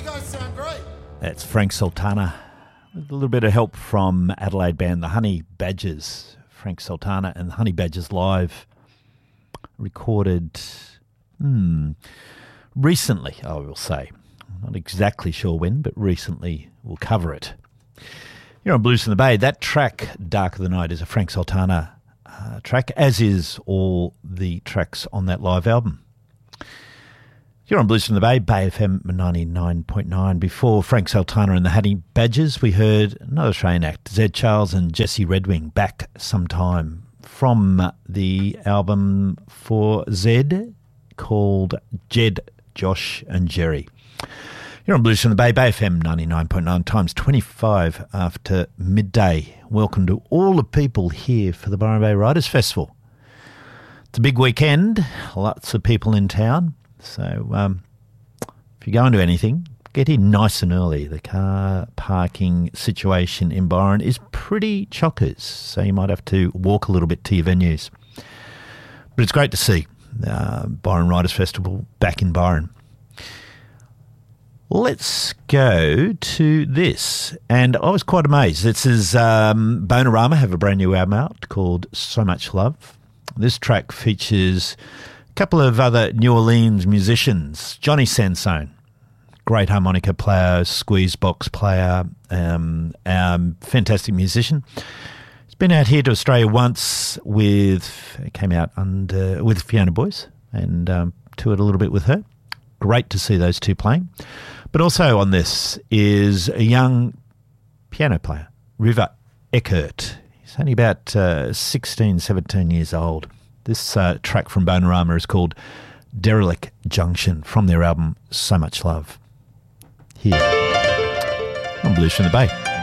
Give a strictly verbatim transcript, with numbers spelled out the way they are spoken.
guys sound great. That's Frank Sultana with a little bit of help from Adelaide band The Honey Badgers. Frank Sultana and The Honey Badgers live, recorded hmm, recently, I will say. I'm not exactly sure when, but recently we'll cover it. You're on Blues in the Bay. That track, Dark of the Night, is a Frank Sultana uh, track, as is all the tracks on that live album. You're on Blues from the Bay, Bay F M ninety-nine point nine. Before Frank Sultana and the Honey Badgers, we heard another Australian act, Zed Charles and Jesse Redwing, Back Sometime, from the album for Zed called Jed, Josh and Jerry. You're on Blues from the Bay, Bay F M ninety-nine point nine, times twenty-five after midday. Welcome to all the people here for the Byron Bay Writers Festival. It's a big weekend, lots of people in town. So um, if you're going to anything, get in nice and early. The car parking situation in Byron is pretty chockers, so you might have to walk a little bit to your venues. But it's great to see uh, Byron Writers Festival back in Byron. Let's go to this. And I was quite amazed. This is um, Bonarama have a brand new album out called So Much Love. This track features a couple of other New Orleans musicians. Johnny Sansone, great harmonica player, squeeze box player, um, um, fantastic musician. He's been out here to Australia once with, came out under, with Fiona Boyce and um, toured a little bit with her. Great to see those two playing. But also on this is a young piano player, River Eckert. He's only about uh, sixteen, seventeen years old. This uh, track from Bonarama is called Derelict Junction from their album So Much Love. Here on Blues from the Bay.